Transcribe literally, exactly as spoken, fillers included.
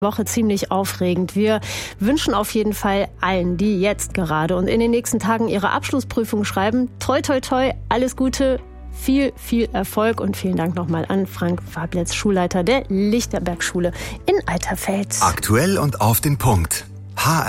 Woche ziemlich aufregend. Wir wünschen auf jeden Fall allen, die jetzt gerade und in den nächsten Tagen ihre Abschlussprüfung schreiben, toi toi toi, alles Gute, viel, viel Erfolg und vielen Dank nochmal an Frank Fabletz, Schulleiter der Lichterberg-Schule in Eiterfeld. Aktuell und auf den Punkt. H